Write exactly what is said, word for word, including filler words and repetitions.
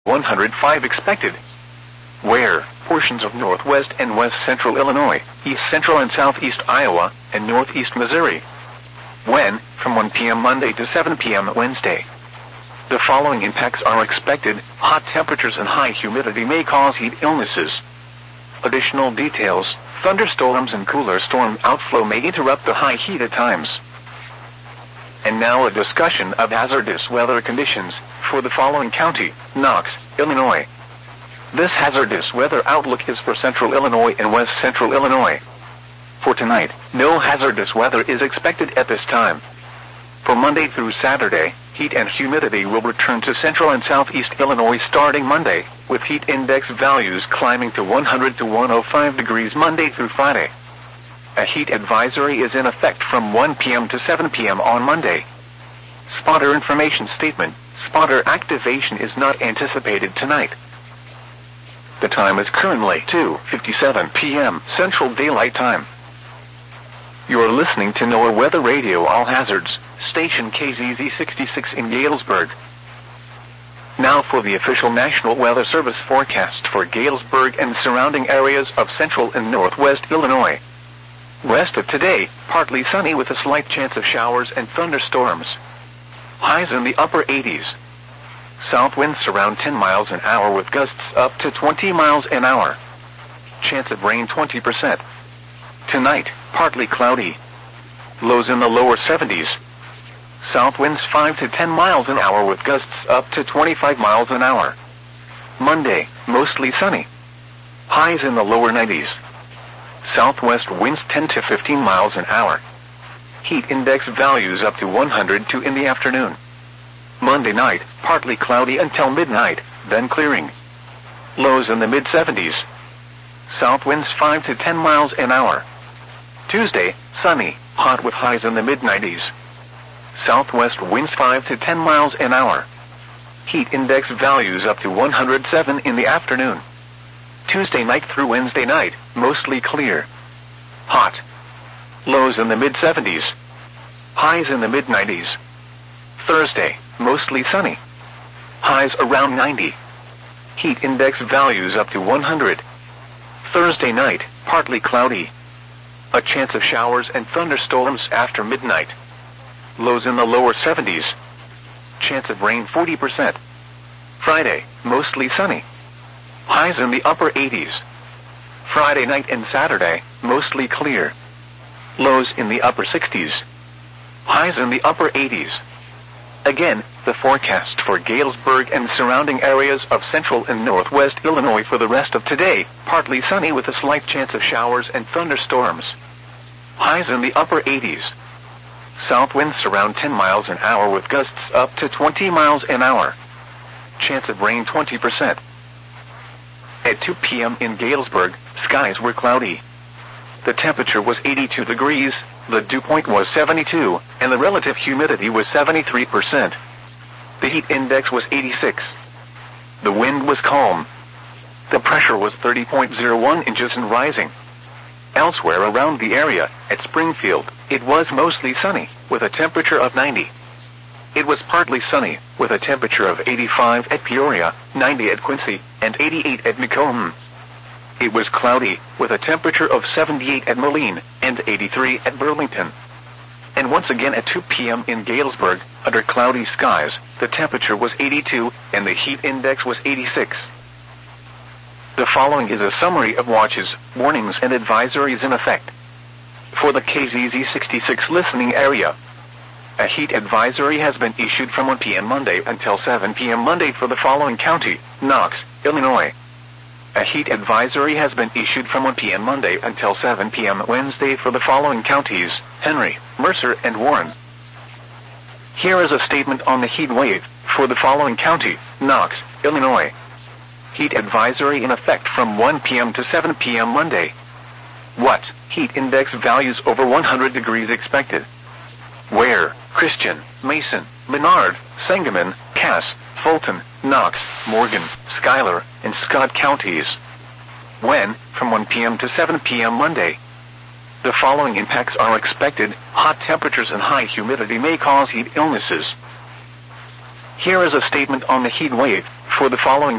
one hundred five expected. Where? Portions of northwest and west central Illinois, east central and southeast Iowa, and northeast Missouri. When? From one p m Monday to seven p m Wednesday. The following impacts are expected. Hot temperatures and high humidity may cause heat illnesses. Additional details: thunderstorms and cooler storm outflow may interrupt the high heat at times. And now a discussion of hazardous weather conditions for the following county: Knox, Illinois. This hazardous weather outlook is for central Illinois and west central Illinois. For tonight, no hazardous weather is expected at this time. For Monday through Saturday, heat and humidity will return to central and southeast Illinois starting Monday, with heat index values climbing to one hundred to one hundred five degrees Monday through Friday. A heat advisory is in effect from one p m to seven p m on Monday. Spotter information statement: spotter activation is not anticipated tonight. The time is currently two fifty-seven p m Central Daylight Time. You are listening to NOAA Weather Radio All Hazards, station K Z Z sixty-six in Galesburg. Now for the official National Weather Service forecast for Galesburg and surrounding areas of central and northwest Illinois. Rest of today, partly sunny with a slight chance of showers and thunderstorms. Highs in the upper eighties. South winds around ten miles an hour with gusts up to twenty miles an hour. Chance of rain twenty percent. Tonight, partly cloudy. Lows in the lower seventies. South winds five to ten miles an hour with gusts up to twenty-five miles an hour. Monday, mostly sunny. Highs in the lower nineties. Southwest winds ten to fifteen miles an hour. Heat index values up to one hundred two in the afternoon. Monday night, partly cloudy until midnight, then clearing. Lows in the mid seventies. South winds five to ten miles an hour. Tuesday, sunny, hot with highs in the mid nineties. Southwest winds five to ten miles an hour. Heat index values up to one hundred seven in the afternoon. Tuesday night through Wednesday night, mostly clear. Hot. Lows in the mid seventies. Highs in the mid nineties. Thursday, mostly sunny. Highs around ninety. Heat index values up to one hundred. Thursday night, partly cloudy. A chance of showers and thunderstorms after midnight. Lows in the lower seventies. Chance of rain forty percent. Friday, mostly sunny. Highs in the upper eighties. Friday night and Saturday, mostly clear. Lows in the upper sixties. Highs in the upper eighties. Again, the forecast for Galesburg and surrounding areas of central and northwest Illinois for the rest of today: partly sunny with a slight chance of showers and thunderstorms. Highs in the upper eighties. South winds around ten miles an hour with gusts up to twenty miles an hour. Chance of rain twenty percent. At two p m in Galesburg, skies were cloudy. The temperature was eighty-two degrees, the dew point was seventy-two, and the relative humidity was seventy-three percent. The heat index was eighty-six. The wind was calm. The pressure was thirty point zero one inches and rising. Elsewhere around the area, at Springfield, it was mostly sunny, with a temperature of ninety. It was partly sunny, with a temperature of eighty-five at Peoria, ninety at Quincy, and eighty-eight at Macomb. It was cloudy, with a temperature of seventy-eight at Moline, and eighty-three at Burlington. And once again at two p m in Galesburg, under cloudy skies, the temperature was eighty-two, and the heat index was eighty-six. The following is a summary of watches, warnings, and advisories in effect. For the K Z Z sixty-six listening area, a heat advisory has been issued from one p m Monday until seven p m Monday for the following county: Knox, Illinois. A heat advisory has been issued from one p m Monday until seven p m Wednesday for the following counties: Henry, Mercer, and Warren. Here is a statement on the heat wave for the following county: Knox, Illinois. Heat advisory in effect from one p m to seven p m Monday. What? Heat index values over one hundred degrees expected. Where? Christian, Mason, Menard, Sangamon, Cass, Fulton, Knox, Morgan, Schuyler, and Scott counties. When? From one p m to seven p m Monday. The following impacts are expected: hot temperatures and high humidity may cause heat illnesses. Here is a statement on the heat wave for the following